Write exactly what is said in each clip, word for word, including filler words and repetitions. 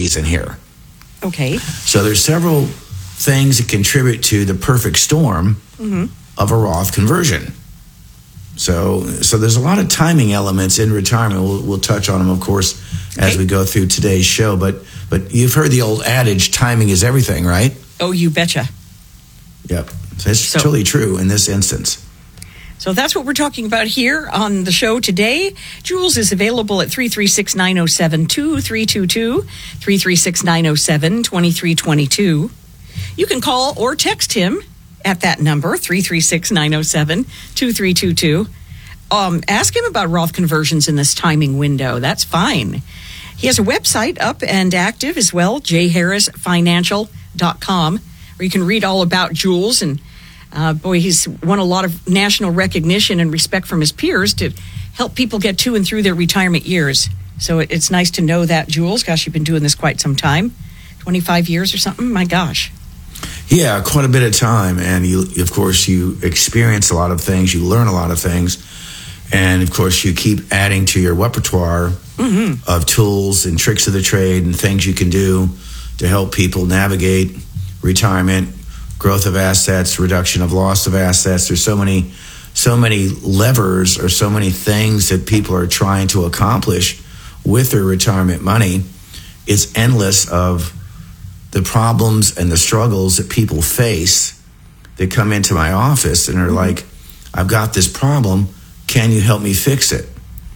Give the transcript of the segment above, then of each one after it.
B's in here. Okay. So there's several things that contribute to the perfect storm Mm-hmm. of a Roth conversion. So, so there's a lot of timing elements in retirement. We'll, we'll touch on them, of course, as Okay. we go through today's show. But, but you've heard the old adage, timing is everything, right? Oh, you betcha. Yep. So it's So- totally true in this instance. So that's what we're talking about here on the show today. Jules is available at three three six, nine oh seven, two three two two, three three six, nine oh seven, two three two two. You can call or text him at that number, three three six, nine oh seven, two three two two. Um, ask him about Roth conversions in this timing window. That's fine. He has a website up and active as well, j harris financial dot com, where you can read all about Jules. And uh, boy, he's won a lot of national recognition and respect from his peers to help people get to and through their retirement years. So it, it's nice to know that, Jules. Gosh, you've been doing this quite some time, twenty-five years or something. My gosh. Yeah, quite a bit of time. And you, of course, you experience a lot of things. You learn a lot of things. And, of course, you keep adding to your repertoire Mm-hmm. of tools and tricks of the trade and things you can do to help people navigate retirement, growth of assets, reduction of loss of assets. There's so many, so many levers or so many things that people are trying to accomplish with their retirement money. It's endless of the problems and the struggles that people face that come into my office and are like, I've got this problem. Can you help me fix it?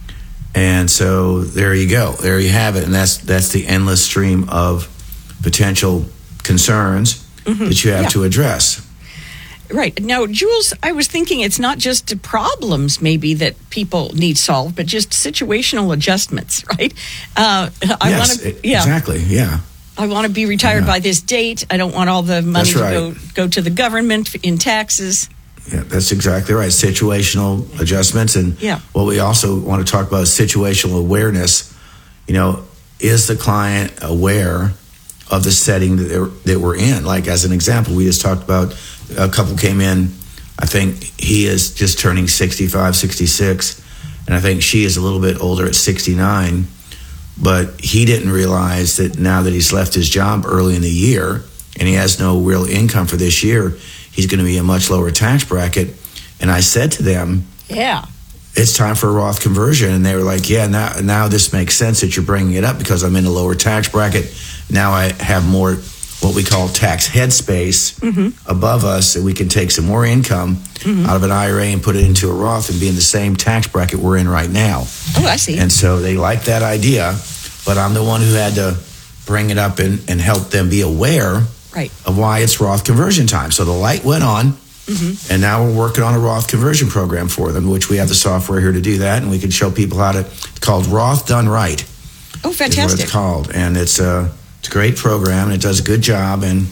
And so there you go. There you have it. And that's that's the endless stream of potential concerns Mm-hmm. that you have Yeah. to address. Right. Now, Jules, I was thinking it's not just problems maybe that people need solved, but just situational adjustments, right? Uh, I yes, want to, e- yeah, exactly. Yeah. I want to be retired Yeah. by this date. I don't want all the money That's to right. go go to the government in taxes. Yeah, that's exactly right. Situational adjustments. And Yeah. what we also want to talk about is situational awareness. You know, is the client aware of the setting that, they're, that we're in? Like, as an example, we just talked about a couple came in. I think he is just turning sixty-five, sixty-six. And I think she is a little bit older at sixty-nine. But he didn't realize that now that he's left his job early in the year and he has no real income for this year, he's going to be a much lower tax bracket. And I said to them, Yeah. it's time for a Roth conversion. And they were like, yeah, now, now this makes sense that you're bringing it up because I'm in a lower tax bracket. Now I have more what we call tax headspace Mm-hmm. above us, and we can take some more income Mm-hmm. out of an I R A and put it into a Roth and be in the same tax bracket we're in right now. Oh, I see. And so they like that idea, but I'm the one who had to bring it up and, and help them be aware Right. of why it's Roth conversion time. So the light went on, Mm-hmm. and now we're working on a Roth conversion program for them, which we have the software here to do that, and we can show people how to. It's called Roth Done Right. Oh, Is what fantastic. it's called, and it's a it's a great program, and it does a good job. And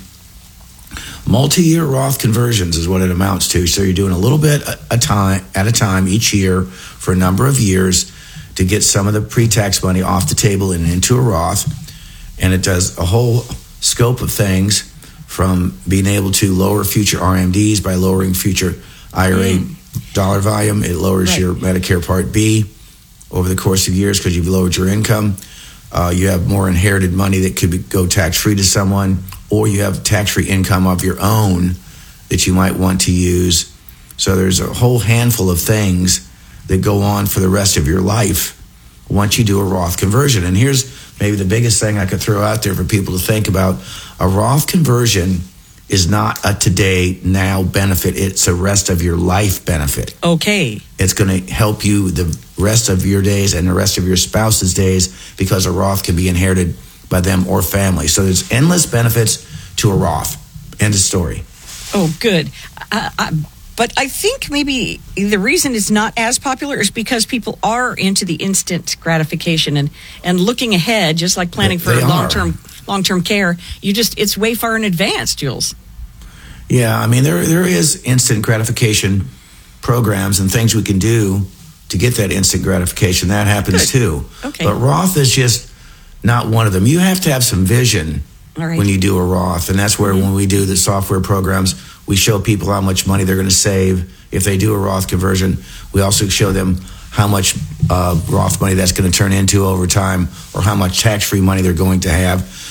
multi-year Roth conversions is what it amounts to. So you're doing a little bit a, a time at a time each year for a number of years to get some of the pre-tax money off the table and into a Roth, and it does a whole scope of things from being able to lower future R M Ds by lowering future I R A Mm. dollar volume. It lowers Right. your Medicare Part B over the course of years because you've lowered your income. Uh, you have more inherited money that could be, go tax-free to someone, or you have tax-free income of your own that you might want to use. So there's a whole handful of things that go on for the rest of your life once you do a Roth conversion. And here's maybe the biggest thing I could throw out there for people to think about. A Roth conversion is not a today, now benefit. It's a rest of your life benefit. Okay. It's going to help you the rest of your days and the rest of your spouse's days because a Roth can be inherited by them or family. So there's endless benefits to a Roth. End of story. Oh, good. I, I, but I think maybe the reason it's not as popular is because people are into the instant gratification and, and looking ahead, just like planning They- for they long are. term long term care. You just it's way far in advance, Jules. Yeah, I mean, there there is instant gratification programs and things we can do to get that instant gratification. That happens Good. too. Okay. But Roth is just not one of them. You have to have some vision All right. when you do a Roth. And that's where when we do the software programs, we show people how much money they're going to save if they do a Roth conversion. We also show them how much uh, Roth money that's going to turn into over time or how much tax-free money they're going to have.